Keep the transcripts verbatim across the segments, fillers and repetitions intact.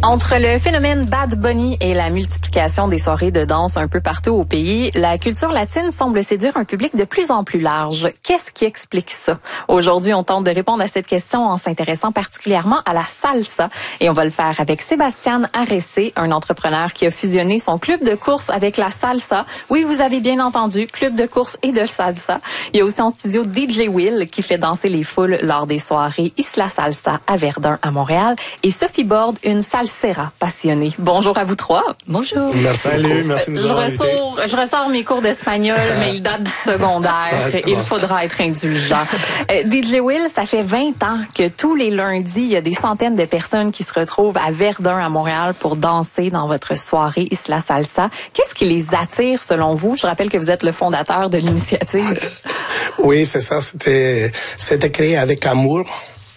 Entre le phénomène Bad Bunny et la multiplication des soirées de danse un peu partout au pays, la culture latine semble séduire un public de plus en plus large. Qu'est-ce qui explique ça? Aujourd'hui, on tente de répondre à cette question en s'intéressant particulièrement à la salsa. Et on va le faire avec Sébastien Arrese, un entrepreneur qui a fusionné son club de course avec la salsa. Oui, vous avez bien entendu, club de course et de salsa. Il y a aussi en studio D J Will qui fait danser les foules lors des soirées Isla Salsa à Verdun à Montréal. Et Sophie Borde, une salsera passionnée. Bonjour à vous trois. Bonjour. Merci. Salut, merci de nous Je avoir ressors, je ressors mes cours d'espagnol, mais ils datent du secondaire. Ouais, Il bon. faudra être indulgent. Euh, D J Will, ça fait vingt ans que tous les lundis, il y a des centaines de personnes qui se retrouvent à Verdun, à Montréal, pour danser dans votre soirée Isla Salsa. Qu'est-ce qui les attire, selon vous? Je rappelle que vous êtes le fondateur de l'initiative. Oui, c'est ça. C'était, c'était créé avec amour.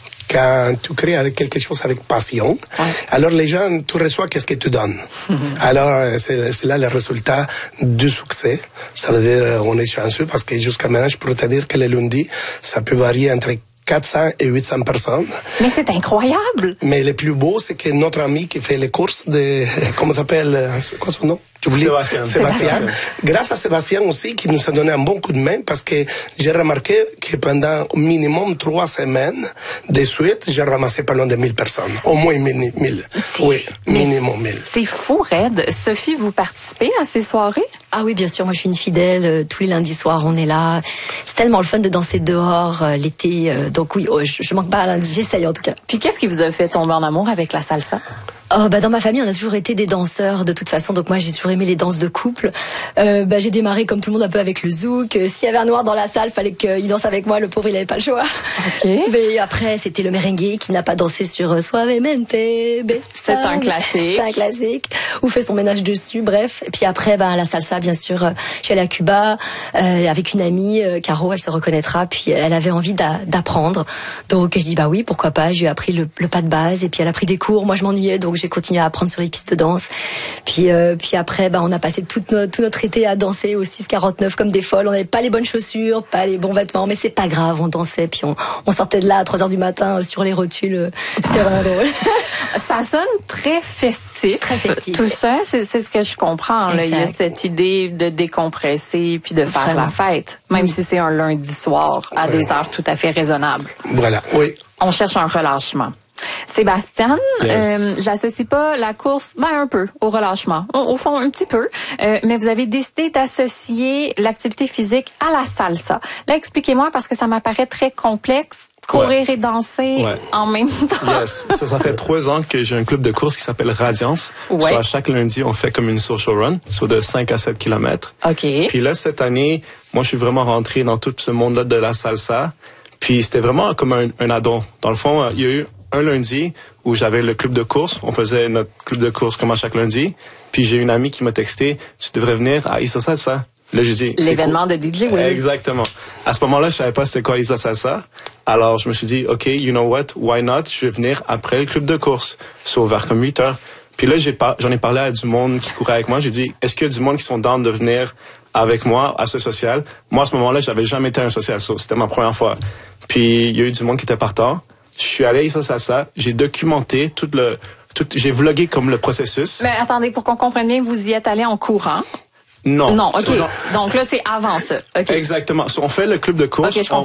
Quand tu crées avec quelque chose avec passion, ouais. alors les gens, tu reçois qu'est-ce que tu donnes. Mm-hmm. Alors, c'est, c'est là le résultat du succès. Ça veut dire on est chanceux parce que jusqu'à maintenant, je peux te dire que le lundi, ça peut varier entre quatre cents et huit cents personnes. Mais c'est incroyable! Mais le plus beau, c'est que notre ami qui fait les courses de, comment ça s'appelle, c'est quoi son nom? Sébastien. Sébastien. Grâce à Sébastien aussi, qui nous a donné un bon coup de main, parce que j'ai remarqué que pendant au minimum trois semaines de suite, j'ai ramassé pas loin de mille personnes. Au moins mille. Oui, minimum mille. C'est fou, raide. Sophie, vous participez à ces soirées? Ah oui, bien sûr. Moi, je suis une fidèle. Euh, tous les lundis soirs, on est là. C'est tellement le fun de danser dehors euh, l'été. Euh, donc oui, oh, je, je manque pas à lundi. J'essaye en tout cas. Puis qu'est-ce qui vous a fait tomber en amour avec la salsa? Oh, bah, dans ma famille, on a toujours été des danseurs de toute façon. Donc moi, j'ai toujours aimé les danses de couple. Euh, bah, j'ai démarré comme tout le monde un peu avec le zouk. Euh, s'il y avait un noir dans la salle, fallait qu'il danse avec moi. Le pauvre, il avait pas le choix. Okay. Mais après, c'était le merengue qui n'a pas dansé sur Suavemente. C'est un classique. C'est un classique. Ou fait son ménage dessus. Bref. Et puis après, bah, la salsa, bien sûr. Je suis allée à Cuba euh, avec une amie, euh, Caro, elle se reconnaîtra. Puis elle avait envie d'a- d'apprendre. Donc je dis bah oui, pourquoi pas. Je lui ai appris le, le pas de base. Et puis elle a pris des cours. Moi, je m'ennuyais, donc j'ai continué à apprendre sur les pistes de danse. Puis euh, puis après, bah on a passé tout notre, tout notre été à danser au six quarante-neuf comme des folles. On n'avait pas les bonnes chaussures, pas les bons vêtements, mais c'est pas grave, on dansait. Puis on, on sortait de là à trois heures du matin sur les rotules. C'était vraiment drôle. Ça sonne très festif. Très festif. Tout ça, c'est, c'est ce que je comprends. Là. Il y a cette idée de décompresser puis de faire Vraiment. La fête, même oui. si c'est un lundi soir à des heures tout à fait raisonnables. Voilà, oui. On cherche un relâchement. Sébastien, yes. euh, j'associe pas la course, ben un peu, au relâchement. Au, au fond, un petit peu. Euh, mais vous avez décidé d'associer l'activité physique à la salsa. Là, expliquez-moi, parce que ça m'apparaît très complexe. Courir ouais. et danser ouais. en même temps. Yes. So, ça fait trois ans que j'ai un club de course qui s'appelle Radiance. Ouais. So, à chaque lundi, on fait comme une social run, so de cinq à sept kilomètres. OK. Puis là, cette année, moi, je suis vraiment rentré dans tout ce monde-là de la salsa. Puis c'était vraiment comme un, un addon. Dans le fond, il y a eu un lundi où j'avais le club de course. On faisait notre club de course comme à chaque lundi. Puis j'ai une amie qui m'a texté, tu devrais venir à Isla Salsa. Là, j'ai dit, l'événement cool. de D J Will. Exactement. À ce moment-là, je savais pas c'était quoi Isla Salsa. Alors, je me suis dit, OK, you know what, why not? Je vais venir après le club de course. So, vers comme huit heures. Puis là, j'ai par... j'en ai parlé à du monde qui courait avec moi. J'ai dit, est-ce qu'il y a du monde qui sont down de venir avec moi à ce social? Moi, à ce moment-là, j'avais jamais été à un social. So, c'était ma première fois. Puis, il y a eu du monde qui était partant. Je suis allé à Isla Salsa. J'ai documenté tout le, tout, j'ai vlogué comme le processus. Mais attendez, pour qu'on comprenne bien, vous y êtes allé en courant. Non. Non, OK. So, non. Donc là, c'est avant ça. Okay. Exactement. So, on fait le club de course. OK, je on,